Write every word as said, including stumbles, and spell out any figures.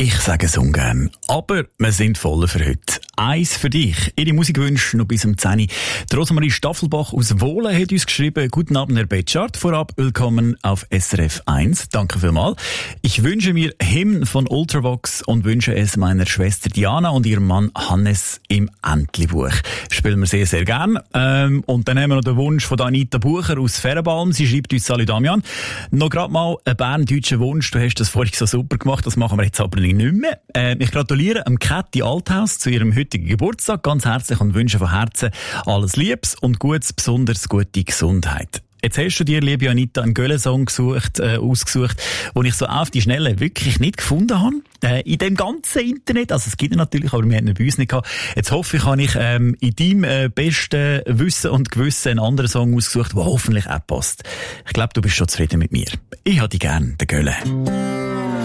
Ich sage es ungern, aber wir sind voll für heute. Eins für dich. Ihre Musikwünsche noch bis um zehn Uhr. Die Rosemarie Staffelbach aus Wohlen hat uns geschrieben: Guten Abend, Herr Betschart. Vorab willkommen auf S R F eins. Danke vielmals. Ich wünsche mir Hymn von Ultravox und wünsche es meiner Schwester Diana und ihrem Mann Hannes im Entli-Buch. Spielen wir sehr, sehr gern. Ähm, und dann haben wir noch den Wunsch von Anita Bucher aus Ferenbalm. Sie schreibt uns: Salut Damian. Noch gerade mal ein berndeutscher Wunsch. Du hast das vorhin so super gemacht. Das machen wir jetzt aber nicht mehr. Äh, ich gratuliere dem Käthi Althaus zu ihrem heutigen Geburtstag ganz herzlich und wünsche von Herzen alles Liebes und Gutes, besonders gute Gesundheit. Jetzt hast du dir, liebe Anita, einen Gölle-Song gesucht, äh, ausgesucht, den ich so auf die Schnelle wirklich nicht gefunden habe. Äh, in dem ganzen Internet. Also es gibt ihn natürlich, aber wir haben ihn bei uns nicht gehabt. Jetzt hoffe ich, habe ich ähm, in deinem äh, besten Wissen und Gewissen einen anderen Song ausgesucht, der hoffentlich auch passt. Ich glaube, du bist schon zufrieden mit mir. Ich habe dich gern, den Gölle.